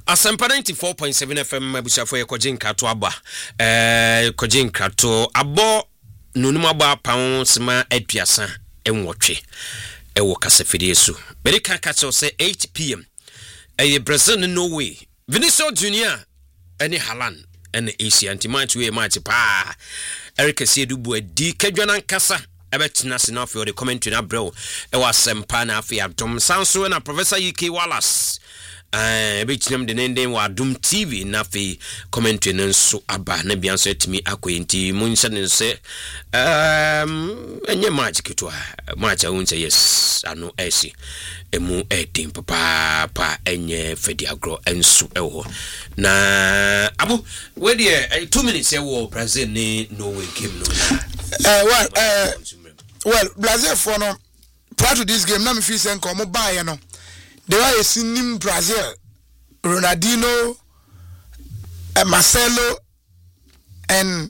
Asempa 94.7 FM abusafo ye Kogye Nkrato aba. Kogye Nkrato abo nunum aba pawo sema aduasa enwotwe ewo kasafiri su. Berika kacho se 8 pm. Brazil no Norway. Vinicius Junior ene Haaland ene Asia anti-match we match pa. Eric Siedubu adi kadwana nkasa ebetina se na for the commentary na bro ewa Asempa na afia dom sanso na Professor UK Wallace betinam de nende wa Dum TV na fe commentary nso aba na bia nso etimi akoyenti munse ne se enye match kitwa match awunse yes ano esi emu edim papa pa enye fedi agro enso ewo na abu we dey 2 minutes ewo Brazil ni Norway game no well Brazil for no prior to this game na me feel say nko buy no they were seeing Brazil, Ronaldinho, Marcelo, and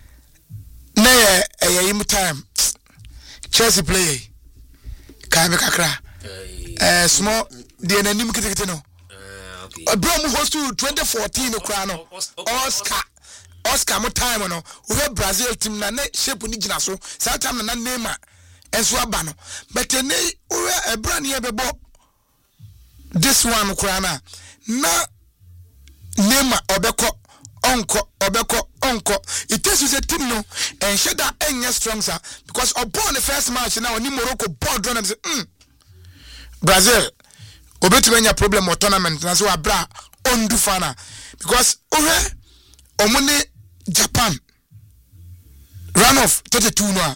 time Chelsea play. Kaime kakra. Small. The enemy kiti no. Bro, mu host to 2014 Ukraino. Oscar mo time no. We have Brazil team na ne shape ni gina so. Sa time na Neymar. Enso aba no. But ne we brand here bebo. This one Ukraina na Neymar obeko onko it is a team no and should that any stronger because upon the first match now ni Morocco board run and say Brazil obetumenya problem or tournament na so abra ondu fana because omune Japan run off 32 no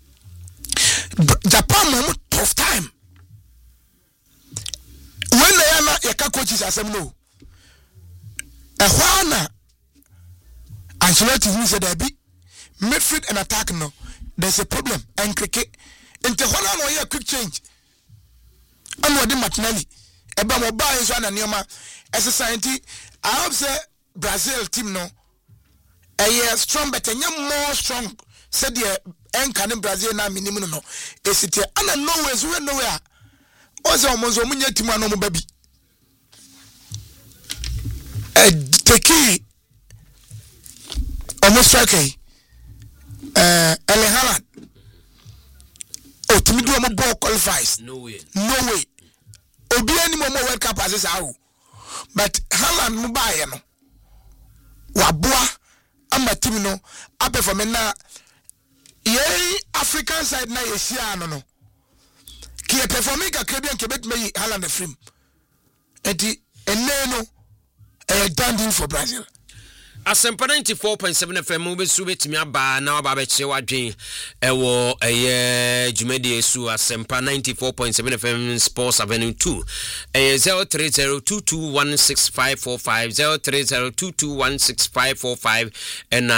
Japan mo tough time when they are yaka coaches asem no ehwana Ancelotti who said there be midfield and attack no there's a problem and cricket inte hona no quick change anu odi Martinelli eba mo buy so na nioma society I hope say Brazil team no strong but more strong said the enkan Brazil na minimum no esite ana no ways we nowhere ozo omonzo munye timu ano mo baby teki almost strike Erling Haaland timi do mo ball qualifies no way obi ani mo World Cup as how but Haaland mo buy no waboa ama team no aperform na ye African side na ye share no ki performing ka Caribbean Quebec me Haaland the film enti eneno danding for Brazil Asempa 94.7 FM we su betimi aba na aba be che wadwen ewo jumedi esu Asempa 94.7 FM Sports Avenue 2 0302216545 0302216545 and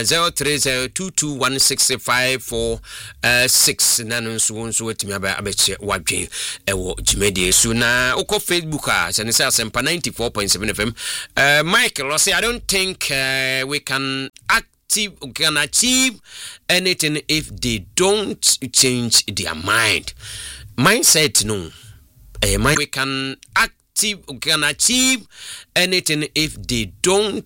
0302216546 nanu nso betimi aba abeche wadwen ewo jumedi esu na uko Facebook a se Asempa 94.7 FM Michael I say I don't think we can achieve anything if they don't change their mind. Mindset no. We can achieve anything if they don't